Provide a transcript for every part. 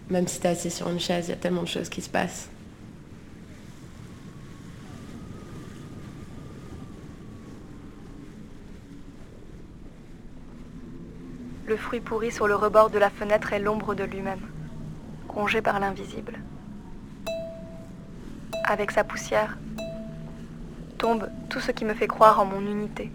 Même si t'es assis sur une chaise, il y a tellement de choses qui se passent. Le fruit pourri sur le rebord de la fenêtre est l'ombre de lui-même, rongé par l'invisible. Avec sa poussière, tombe tout ce qui me fait croire en mon unité.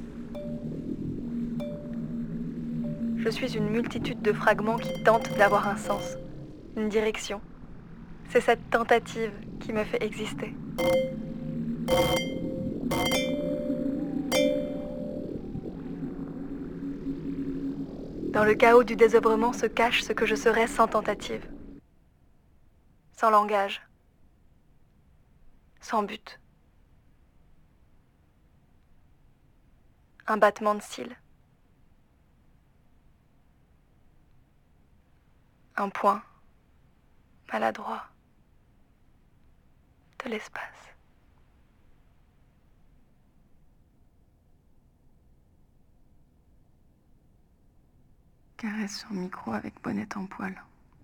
Je suis une multitude de fragments qui tentent d'avoir un sens, une direction. C'est cette tentative qui me fait exister. Dans le chaos du désœuvrement se cache ce que je serais sans tentative, sans langage, sans but. Un battement de cils. Un point maladroit de l'espace. Caresse sur micro avec bonnette en poil.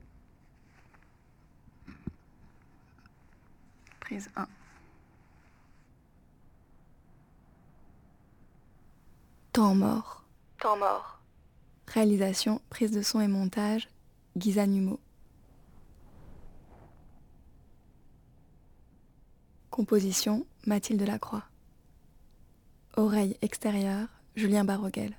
Prise 1. Temps mort. Temps mort. Réalisation, prise de son et montage, Ghislaine Humeau. Composition, Mathilde Lacroix. Oreille extérieure, Julien Barroguel.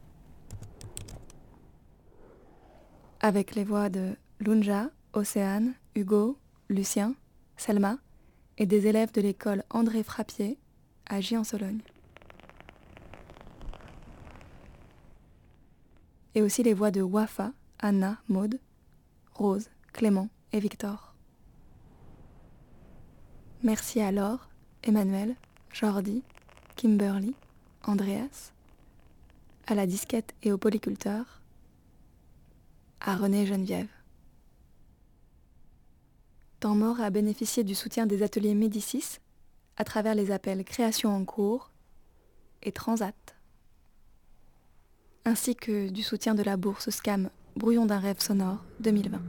Avec les voix de Lunja, Océane, Hugo, Lucien, Selma et des élèves de l'école André Frappier à Gien-en-Sologne. Et aussi les voix de Wafa, Anna, Maude, Rose, Clément et Victor. Merci à Laure, Emmanuel, Jordi, Kimberly, Andreas, à la disquette et au polyculteur, à René Geneviève. Temps mort a bénéficié du soutien des ateliers Médicis à travers les appels Création en cours et Transat, ainsi que du soutien de la bourse SCAM Brouillon d'un rêve sonore 2020.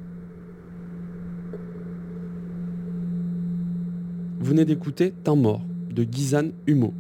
Vous venez d'écouter Temps mort de Ghislaine Humeau.